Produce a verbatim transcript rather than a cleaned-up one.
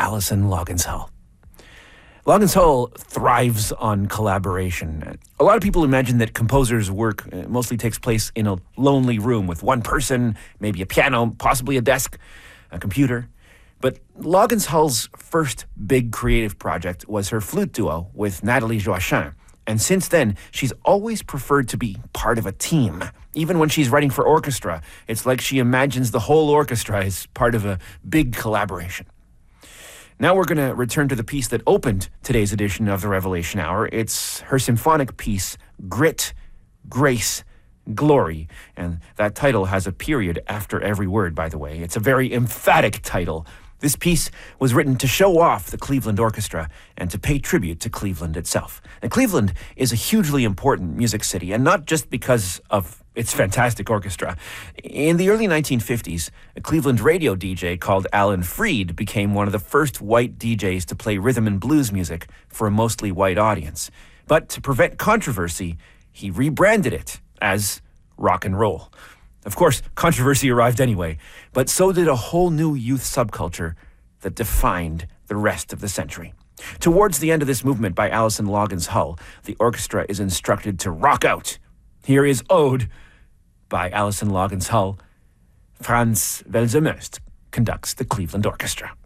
Alison Loggins Hull. Loggins Hull thrives on collaboration. A lot of people imagine that composers' work mostly takes place in a lonely room with one person, maybe a piano, possibly a desk, a computer. But Loggins Hull's first big creative project was her flute duo with Nathalie Joachim. And since then, she's always preferred to be part of a team. Even when she's writing for orchestra, it's like she imagines the whole orchestra as part of a big collaboration. Now we're going to return to the piece that opened today's edition of the Revelation Hour. It's her symphonic piece, Grit, Grace, Glory. And that title has a period after every word, by the way. It's a very emphatic title. This piece was written to show off the Cleveland Orchestra and to pay tribute to Cleveland itself. And Cleveland is a hugely important music city, and not just because of its fantastic orchestra. In the early nineteen fifties, a Cleveland radio D J called Alan Freed became one of the first white D Js to play rhythm and blues music for a mostly white audience. But to prevent controversy, he rebranded it as rock and roll. Of course, controversy arrived anyway, but so did a whole new youth subculture that defined the rest of the century. Towards the end of this movement by Alison Loggins Hull, the orchestra is instructed to rock out. Here is Ode by Alison Loggins Hull. Franz Welser-Möst conducts the Cleveland Orchestra.